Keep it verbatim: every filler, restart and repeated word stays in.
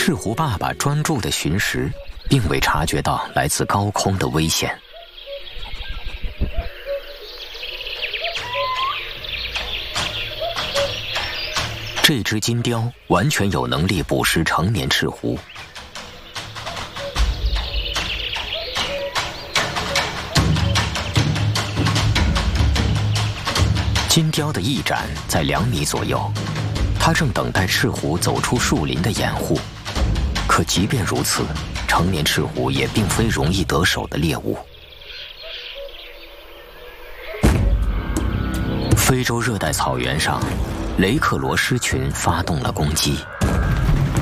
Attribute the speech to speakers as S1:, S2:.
S1: 赤狐爸爸专注地寻食，并未察觉到来自高空的危险。这只金雕完全有能力捕食成年赤狐。金雕的翼展在两米左右，它正等待赤狐走出树林的掩护。可即便如此，成年赤狐也并非容易得手的猎物。非洲热带草原上，雷克罗狮群发动了攻击。